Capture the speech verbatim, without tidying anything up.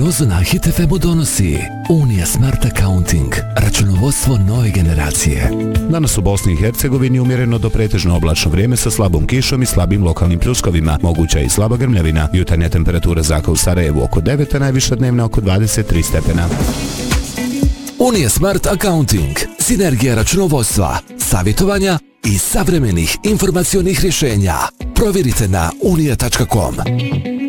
Dozu na Hit F M-u donosi Unija Smart Accounting, računovodstvo nove generacije. Danas u Bosni i Hercegovini umjereno do pretežno oblačno vrijeme sa slabom kišom i slabim lokalnim pljuskovima. Moguća je i slaba grmljavina. Jutarnja temperatura zraka u Sarajevu oko devet, a najviša dnevna oko dvadeset tri stepena. Unija Smart Accounting, sinergija računovodstva, savjetovanja i savremenih informacionih rješenja. Provjerite na unija tačka com.